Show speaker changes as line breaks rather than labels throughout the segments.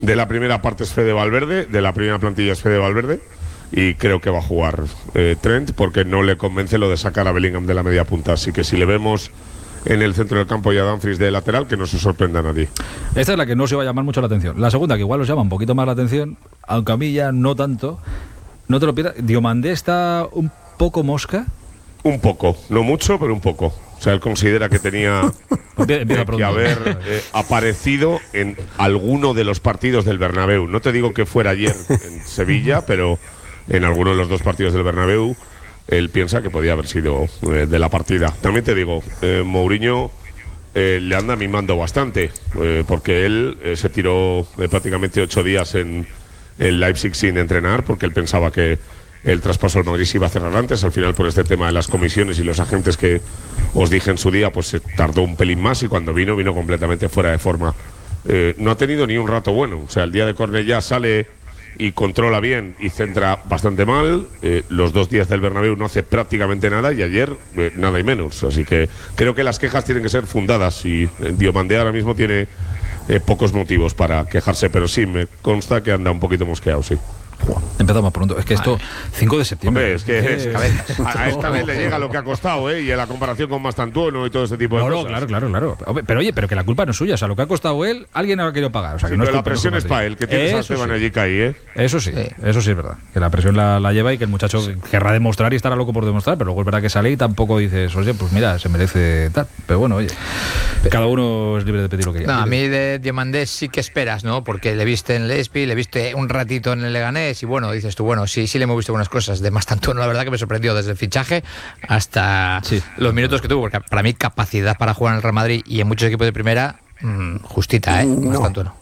De la primera parte es Fede Valverde, de la primera plantilla es Fede Valverde, y creo que va a jugar Trent, porque no le convence lo de sacar a Bellingham de la media punta. Así que si le vemos en el centro del campo y a Dumfries de lateral, que no se sorprenda a nadie.
Esta es la que no se va a llamar mucho la atención. La segunda, que igual os llama un poquito más la atención, aunque a mí ya no tanto. No te lo pierdas. Diomandé está un poco mosca.
Un poco, no mucho, pero un poco. O sea, él considera que tenía que haber aparecido en alguno de los partidos del Bernabéu. No te digo que fuera ayer en Sevilla, pero en alguno de los dos partidos del Bernabéu él piensa que podía haber sido de la partida. También te digo, Mourinho le anda mimando bastante, porque él se tiró prácticamente 8 días en Leipzig sin entrenar, porque él pensaba que el traspaso al Madrid se iba a cerrar antes. Al final, por este tema de las comisiones y los agentes que os dije en su día, pues se tardó un pelín más, y cuando vino completamente fuera de forma. No ha tenido ni un rato bueno. O sea, el día de Cornellá sale y controla bien y centra bastante mal. Los 2 días del Bernabéu no hace prácticamente nada, y ayer nada y menos. Así que creo que las quejas tienen que ser fundadas, y Diomandé ahora mismo tiene pocos motivos para quejarse, pero sí me consta que anda un poquito mosqueado, sí.
Empezamos pronto. Es que esto, 5 de septiembre.
Hombre, es que a esta vez le llega lo que ha costado, y en la comparación con Mastantuono y todo ese tipo de cosas.
Claro. Pero oye, pero que la culpa no es suya. O sea, lo que ha costado él, alguien ha querido pagar. O sea, que
sí,
no
pero
es
la presión es para él, que tiene a Esteban allí ahí,
Eso sí es verdad. Que la presión la lleva, y que el muchacho querrá demostrar y estará loco por demostrar, pero luego es verdad que sale y tampoco dices, oye, pues mira, se merece tal. Pero bueno, oye, cada uno es libre de pedir lo que quiera.
No, a mí de Diomandé sí que esperas, ¿no? Porque le viste en Leipzig, le viste un ratito en el Leganés, y bueno, dices tú, bueno, sí le hemos visto buenas cosas. De Mastantuono, la verdad que me sorprendió desde el fichaje hasta los minutos que tuvo, porque para mí capacidad para jugar en el Real Madrid y en muchos equipos de primera, justita, Mastantuono.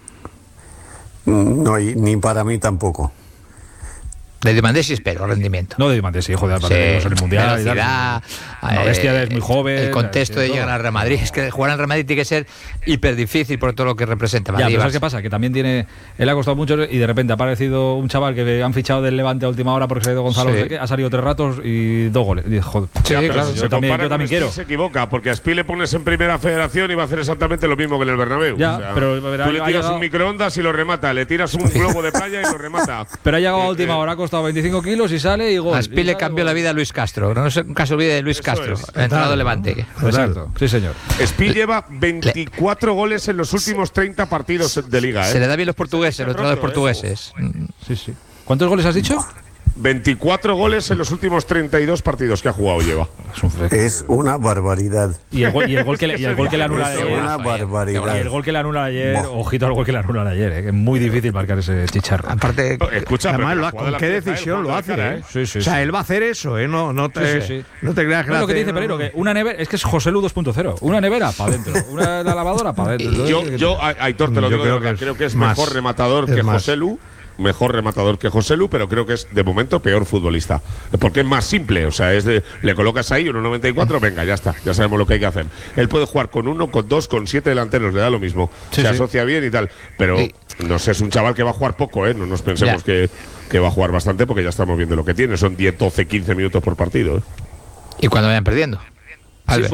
No, y ni para mí tampoco.
De Diomandé sí espero rendimiento.
No, de Diomandé sí, joder, para en el Mundial.
Velocidad,
la bestia es muy joven.
El contexto de llegar al Real Madrid. Es que jugar al Real Madrid tiene que ser hiper difícil por todo lo que representa.
Ya, pero ¿sabes qué pasa? Que también él ha costado mucho, y de repente ha aparecido un chaval que han fichado del Levante a última hora porque se ha ido Gonzalo, ha salido 3 ratos y 2 goles. Y, joder,
sí, claro.
Yo también quiero.
Se equivoca, porque a Spi le pones en primera federación y va a hacer exactamente lo mismo que en el Bernabéu.
Ya,
o sea,
pero
tú le tiras un microondas y lo remata, le tiras un globo de playa y lo remata.
Pero ha llegado a última hora, ha costado 25 kilos y sale y gol.
A Spi le cambió la vida a Luis Castro. No se caso olvide de Luis Castro, entrenador de Levante.
Exacto, sí señor.
Spi lleva 24 goles en los últimos 30 partidos de liga.
Se le da bien los portugueses, los entrenadores portugueses.
Sí. ¿Cuántos goles has dicho?
24 goles en los últimos 32 partidos que ha jugado lleva.
Es una barbaridad.
Y el gol que le anula ayer.
Es una barbaridad.
Y el gol que le anula ayer, ojito al gol que le anula ayer, que es muy difícil marcar ese chicharro.
Aparte,
escucha,
además, ¿con qué decisión lo hace?
Sí.
O sea, él va a hacer eso, no te creas que
lo que te dice Pereiro, que una nevera, es que es José Lu 2.0, una nevera para adentro, una lavadora para adentro.
Yo Aitor, te lo digo, creo que es mejor rematador que José Lu. Mejor rematador que José Lu, pero creo que es de momento peor futbolista, porque es más simple. O sea, le colocas ahí 1,94, venga, ya está, ya sabemos lo que hay que hacer. Él puede jugar con 1, con 2, con 7 delanteros, le da lo mismo, se asocia bien y tal, pero no sé, es un chaval que va a jugar poco, no nos pensemos que va a jugar bastante, porque ya estamos viendo lo que tiene, son 10, 12, 15 minutos por partido.
Y cuando vayan perdiendo.
El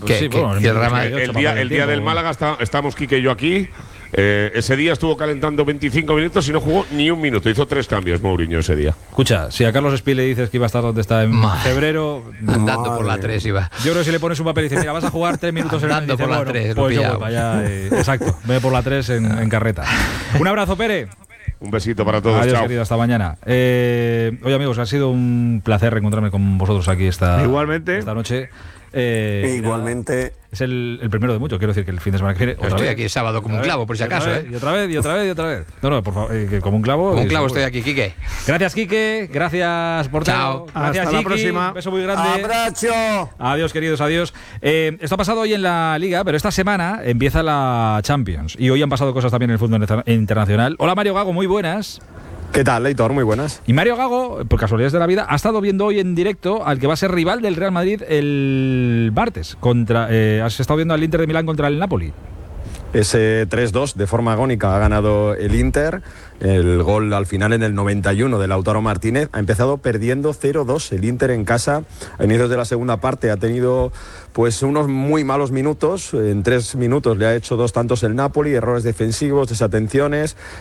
día del Málaga estábamos Quique y yo aquí. Ese día estuvo calentando 25 minutos y no jugó ni un minuto. Hizo 3 cambios Mourinho ese día.
Escucha, si a Carlos Spi le dices que iba a estar donde está en febrero,
andando por la 3 iba.
Yo creo que si le pones un papel y dices, mira, vas a jugar 3 minutos
andando por la 3,
pues yo voy para allá. Exacto, ve por la 3 en carreta. Un abrazo, Pere.
Un besito para todos.
Adiós,
chao.
querido, hasta mañana. Oye, amigos, ha sido un placer reencontrarme con vosotros aquí esta noche.
Igualmente.
Es el primero de muchos, quiero decir que el fin de semana que viene.
Estoy aquí el sábado como un clavo, por si acaso.
Y otra vez. No, por favor, como un clavo.
Como un clavo estoy aquí, Quique.
Gracias, Quique. Gracias, Portero. Gracias,
hasta la próxima.
Un beso muy grande.
¡Abrazo!
Adiós, queridos, adiós. Esto ha pasado hoy en la Liga, pero esta semana empieza la Champions. Y hoy han pasado cosas también en el fútbol internacional. Hola, Mario Gago, muy buenas.
¿Qué tal, Leitor? Muy buenas.
Y Mario Gago, por casualidades de la vida, ha estado viendo hoy en directo al que va a ser rival del Real Madrid el martes. Has estado viendo al Inter de Milán contra el Napoli.
ese 3-2 de forma agónica ha ganado el Inter. El gol al final en el 91 de Lautaro Martínez. Ha empezado perdiendo 0-2 el Inter en casa. A inicios de la segunda parte ha tenido pues unos muy malos minutos. En 3 minutos le ha hecho 2 tantos el Napoli, errores defensivos, desatenciones.